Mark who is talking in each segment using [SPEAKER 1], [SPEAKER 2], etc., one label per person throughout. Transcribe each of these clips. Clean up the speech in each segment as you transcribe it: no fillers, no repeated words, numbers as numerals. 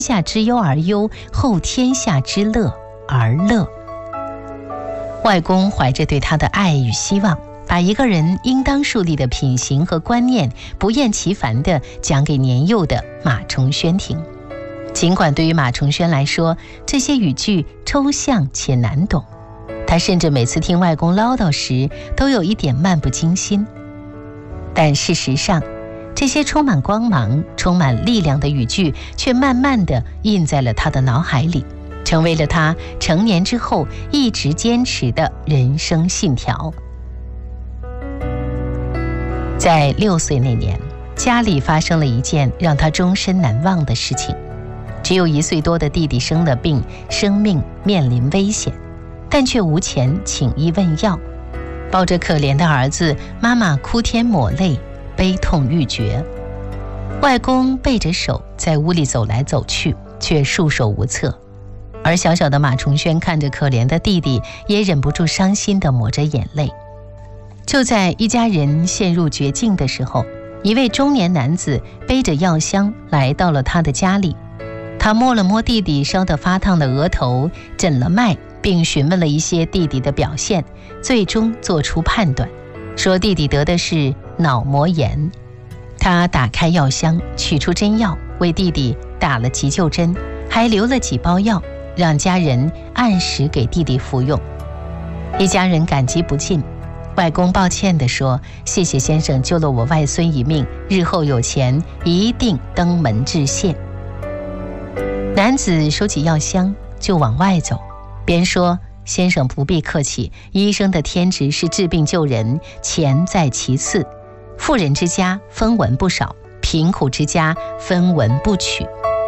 [SPEAKER 1] 下之忧而忧，后天下之乐而乐。外公怀着对他的爱与希望，把一个人应当树立的品行和观念不厌其烦地讲给年幼的马崇轩听。尽管对于马崇轩来说，这些语句抽象且难懂，他甚至每次听外公唠叨时都有一点漫不经心。但事实上，这些充满光芒、充满力量的语句却慢慢地印在了他的脑海里，成为了他成年之后一直坚持的人生信条。在6岁那年，家里发生了一件让他终身难忘的事情。只有1岁多的弟弟生了病，生命面临危险，但却无钱请医问药。抱着可怜的儿子，妈妈哭天抹泪，悲痛欲绝。外公背着手在屋里走来走去，却束手无策。而小小的马崇轩看着可怜的弟弟，也忍不住伤心地抹着眼泪。就在一家人陷入绝境的时候，一位中年男子背着药箱来到了他的家里。他摸了摸弟弟烧得发烫的额头，诊了脉，并询问了一些弟弟的表现，最终做出判断，说弟弟得的是脑膜炎。他打开药箱，取出针药，为弟弟打了急救针，还留了几包药，让家人按时给弟弟服用。一家人感激不尽。外公抱歉地说：“谢谢先生救了我外孙一命，日后有钱一定登门致谢。”男子收起药箱就往外走，边说：“先生不必客气，医生的天职是治病救人，钱在其次。富人之家分文不少，贫苦之家分文不取。”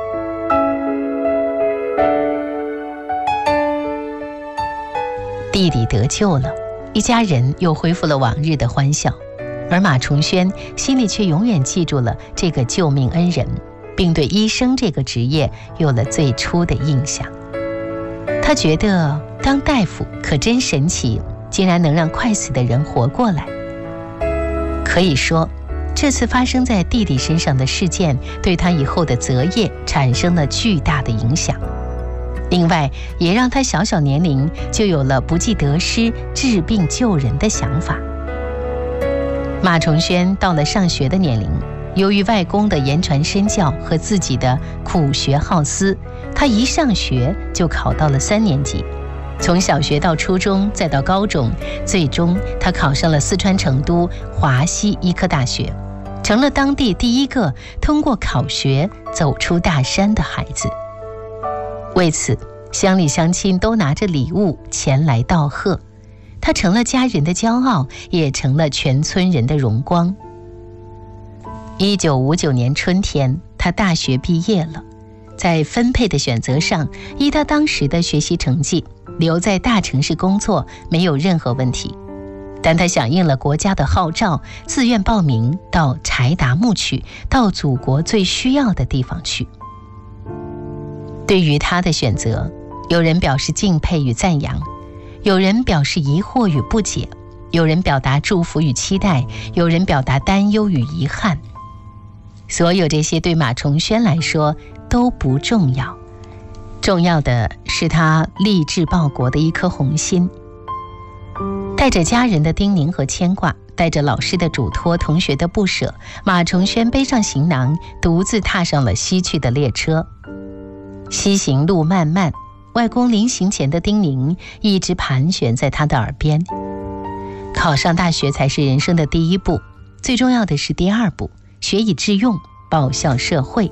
[SPEAKER 1] 弟弟得救了，一家人又恢复了往日的欢笑，而马崇轩心里却永远记住了这个救命恩人，并对医生这个职业有了最初的印象。他觉得当大夫可真神奇，竟然能让快死的人活过来。可以说，这次发生在弟弟身上的事件对他以后的择业产生了巨大的影响。另外，也让他小小年龄就有了不计得失、治病救人的想法。马崇轩到了上学的年龄，由于外公的言传身教和自己的苦学好思，他一上学就考到了3年级。从小学到初中，再到高中，最终他考上了四川成都华西医科大学，成了当地第一个通过考学走出大山的孩子。为此，乡里乡亲都拿着礼物前来道贺，他成了家人的骄傲，也成了全村人的荣光。1959年春天，他大学毕业了。在分配的选择上，依他当时的学习成绩，留在大城市工作没有任何问题。但他响应了国家的号召，自愿报名到柴达木去，到祖国最需要的地方去。对于他的选择，有人表示敬佩与赞扬，有人表示疑惑与不解，有人表达祝福与期待，有人表达担忧与遗憾。所有这些对马崇轩来说都不重要，重要的是他立志报国的一颗红心。带着家人的叮咛和牵挂，带着老师的嘱托、同学的不舍，马崇轩背上行囊，独自踏上了西去的列车。西行路漫漫，外公临行前的叮咛一直盘旋在他的耳边。考上大学才是人生的第一步，最重要的是第2步，学以致用，报效社会。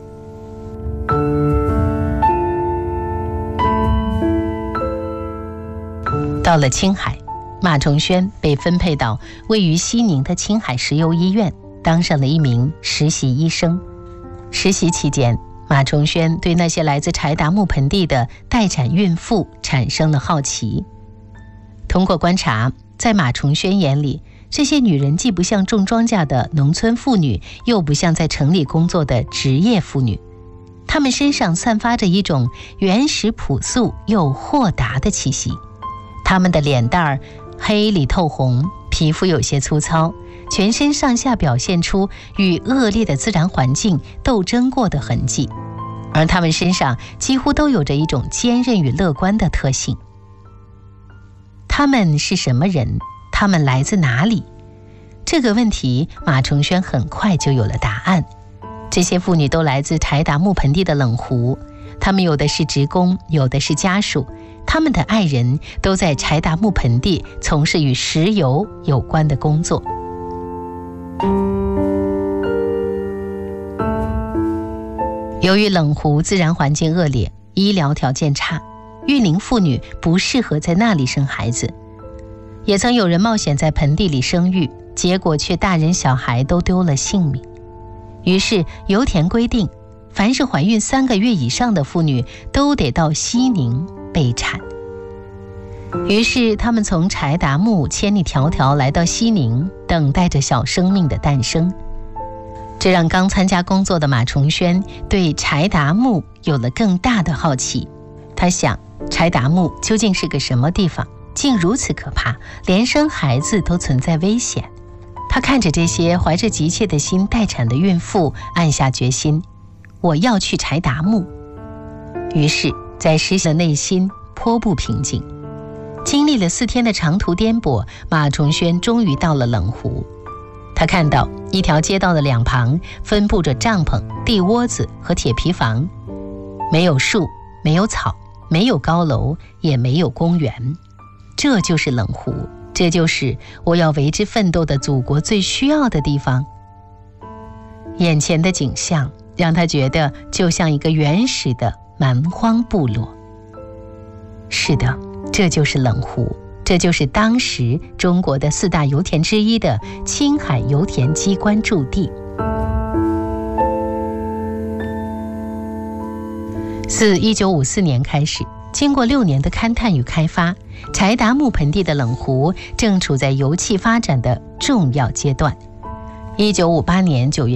[SPEAKER 1] 到了青海，马崇轩被分配到位于西宁的青海石油医院，当上了一名实习医生。实习期间，马崇轩对那些来自柴达木盆地的待产孕妇产生了好奇。通过观察，在马崇轩眼里，这些女人既不像种庄稼的农村妇女，又不像在城里工作的职业妇女，她们身上散发着一种原始朴素又豁达的气息。她们的脸蛋儿黑里透红，皮肤有些粗糙，全身上下表现出与恶劣的自然环境斗争过的痕迹， 而他们身上几乎都有着一种坚韧与乐观的特性。他们是什么人？他们来自哪里？这个问题，马崇轩很快就有了答案。这些妇女都来自柴达木盆地的冷湖，她们有的是职工，有的是家属，他们的爱人都在柴达木盆地从事与石油有关的工作。由于冷湖自然环境恶劣，医疗条件差，育龄妇女不适合在那里生孩子。也曾有人冒险在盆地里生育，结果却大人小孩都丢了性命。于是油田规定，凡是怀孕3个月以上的妇女都得到西宁备产。于是他们从柴达木千里迢迢来到西宁，等待着小生命的诞生。这让刚参加工作的马崇轩对柴达木有了更大的好奇。他想，柴达木究竟是个什么地方，竟如此可怕，连生孩子都存在危险。他看着这些怀着急切的心待产的孕妇，暗下决心，我要去柴达木。于是在失陷的内心颇不平静。经历了4天的长途颠簸，马崇轩终于到了冷湖。他看到一条街道的两旁分布着帐篷、地窝子和铁皮房，没有树，没有草，没有高楼，也没有公园。这就是冷湖，这就是我要为之奋斗的祖国最需要的地方。眼前的景象让他觉得就像一个原始的蛮荒部落。是的，这就是冷湖，这就是当时中国的4大油田之一的青海油田机关驻地。自1954年开始，经过6年的勘探与开发，柴达木盆地的冷湖正处在油气发展的重要阶段。1958年9月